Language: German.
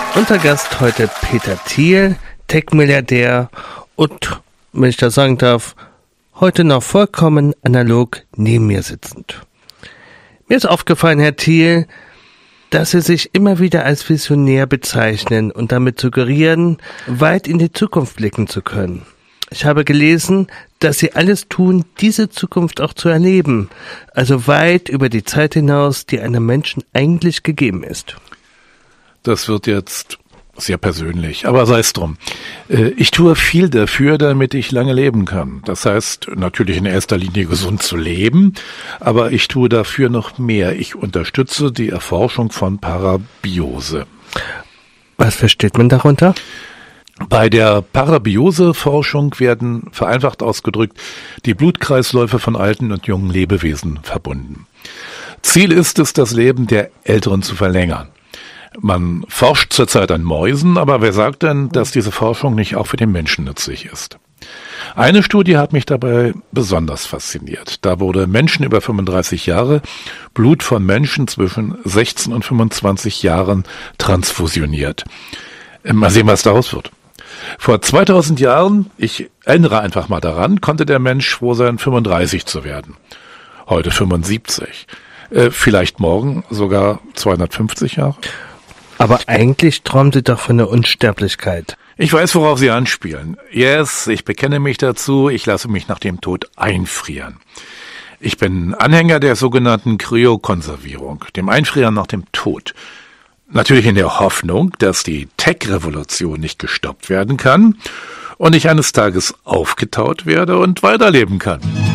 Unser Gast heute Peter Thiel, Tech-Milliardär und, wenn ich das sagen darf, heute noch vollkommen analog neben mir sitzend. Mir ist aufgefallen, Herr Thiel, dass Sie sich immer wieder als Visionär bezeichnen und damit suggerieren, weit in die Zukunft blicken zu können. Ich habe gelesen, dass Sie alles tun, diese Zukunft auch zu erleben, also weit über die Zeit hinaus, die einem Menschen eigentlich gegeben ist. Das wird jetzt sehr persönlich, aber sei es drum. Ich tue viel dafür, damit ich lange leben kann. Das heißt, natürlich in erster Linie gesund zu leben, aber ich tue dafür noch mehr. Ich unterstütze die Erforschung von Parabiose. Was versteht man darunter? Bei der Parabiose-Forschung werden, vereinfacht ausgedrückt, die Blutkreisläufe von alten und jungen Lebewesen verbunden. Ziel ist es, das Leben der Älteren zu verlängern. Man forscht zurzeit an Mäusen, aber wer sagt denn, dass diese Forschung nicht auch für den Menschen nützlich ist? Eine Studie hat mich dabei besonders fasziniert. Da wurde Menschen über 35 Jahre Blut von Menschen zwischen 16 und 25 Jahren transfusioniert. Mal sehen, was daraus wird. Vor 2000 Jahren, ich erinnere einfach mal daran, konnte der Mensch froh sein, 35 zu werden. Heute 75. Vielleicht morgen sogar 250 Jahre. Aber eigentlich träumen Sie doch von der Unsterblichkeit. Ich weiß, worauf Sie anspielen. Yes, ich bekenne mich dazu, ich lasse mich nach dem Tod einfrieren. Ich bin Anhänger der sogenannten Kryokonservierung, dem Einfrieren nach dem Tod. Natürlich in der Hoffnung, dass die Tech-Revolution nicht gestoppt werden kann und ich eines Tages aufgetaut werde und weiterleben kann.